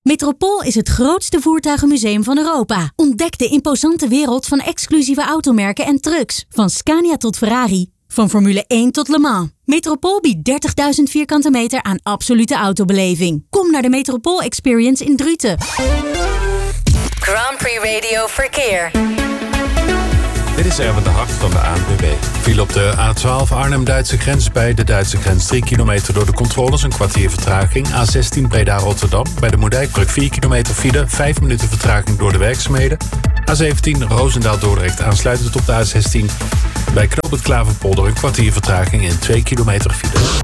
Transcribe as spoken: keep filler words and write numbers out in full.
Metropool is het grootste voertuigenmuseum van Europa. Ontdek de imposante wereld van exclusieve automerken en trucks. Van Scania tot Ferrari. Van Formule één tot Le Mans. Metropool biedt dertigduizend vierkante meter aan absolute autobeleving. Kom naar de Metropool Experience in Druten. Grand Prix Radio Verkeer. Dit is Erwin de Hart van de A N W B. Viel op de A twaalf Arnhem-Duitse grens bij de Duitse grens drie kilometer door de controles, een kwartier vertraging. A zestien Breda-Rotterdam bij de Moerdijkbrug vier kilometer file, vijf minuten vertraging door de werkzaamheden. A zeventien Roosendaal-Dordrecht aansluitend op de A zestien. Bij knooppunt Klaverpolder een kwartier vertraging en twee kilometer file.